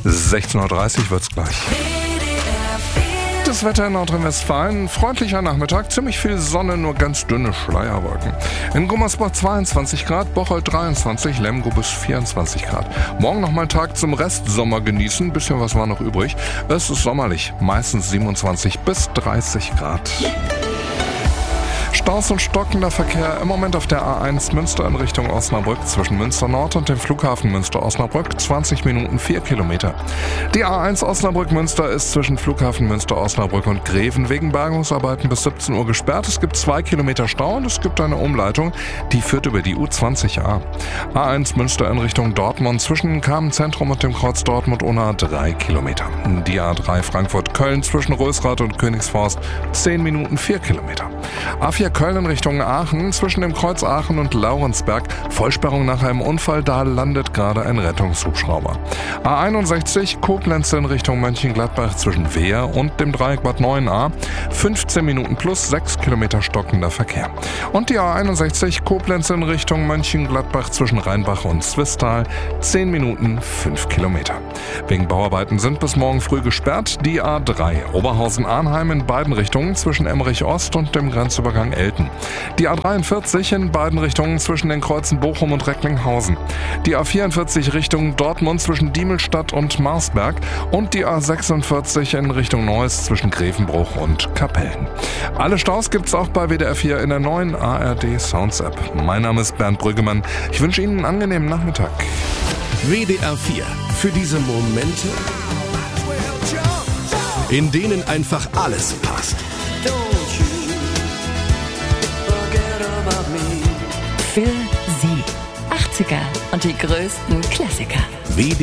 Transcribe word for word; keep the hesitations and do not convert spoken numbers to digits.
sechzehn Uhr dreißig wird's gleich. Das Wetter in Nordrhein-Westfalen, freundlicher Nachmittag, ziemlich viel Sonne, nur ganz dünne Schleierwolken. In Gummersbach zweiundzwanzig Grad, Bocholt dreiundzwanzig, Lemgo bis vierundzwanzig Grad. Morgen nochmal Tag zum Restsommer genießen, bisschen was war noch übrig. Es ist sommerlich, meistens siebenundzwanzig bis dreißig Grad. Staus und stockender Verkehr im Moment auf der A eins Münster in Richtung Osnabrück zwischen Münster Nord und dem Flughafen Münster-Osnabrück, zwanzig Minuten, vier Kilometer. Die A eins Osnabrück-Münster ist zwischen Flughafen Münster-Osnabrück und Greven wegen Bergungsarbeiten bis siebzehn Uhr gesperrt. Es gibt zwei Kilometer Stau und es gibt eine Umleitung, die führt über die U zwanzig A. A eins Münster in Richtung Dortmund zwischen dem Kamenzentrum und dem Kreuz Dortmund-Unna, drei Kilometer. Die A drei Frankfurt-Köln zwischen Rösrath und Königsforst, zehn Minuten, vier Kilometer. A vier Köln in Richtung Aachen, zwischen dem Kreuz Aachen und Laurensberg. Vollsperrung nach einem Unfall, da landet gerade ein Rettungshubschrauber. A einundsechzig Koblenz in Richtung Mönchengladbach zwischen Wehr und dem Dreieck Bad neun a. fünfzehn Minuten plus sechs Kilometer stockender Verkehr. Und die A einundsechzig Koblenz in Richtung Mönchengladbach zwischen Rheinbach und Zwistal. zehn Minuten, fünf Kilometer. Wegen Bauarbeiten sind bis morgen früh gesperrt die A drei Oberhausen-Arnheim in beiden Richtungen zwischen Emmerich Ost und dem Grenzübergang Elten. Die A dreiundvierzig in beiden Richtungen zwischen den Kreuzen Bochum und Recklinghausen. Die A vierundvierzig Richtung Dortmund zwischen Diemelstadt und Marsberg und die A sechsundvierzig in Richtung Neuss zwischen Grevenbruch und Kapellen. Alle Staus gibt's auch bei W D R vier in der neuen A R D Sounds App. Mein Name ist Bernd Brüggemann. Ich wünsche Ihnen einen angenehmen Nachmittag. W D R vier. Für diese Momente, in denen einfach alles passt. Für Sie. achtziger und die größten Klassiker. W D R